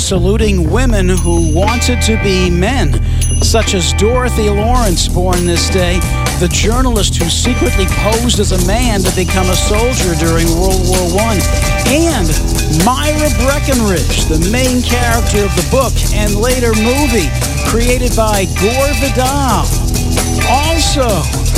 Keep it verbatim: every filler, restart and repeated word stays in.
saluting women who wanted to be men, such as Dorothy Lawrence, born this day, the journalist who secretly posed as a man to become a soldier during World War One, and Myra Breckinridge, the main character of the book and later movie, created by Gore Vidal. Also,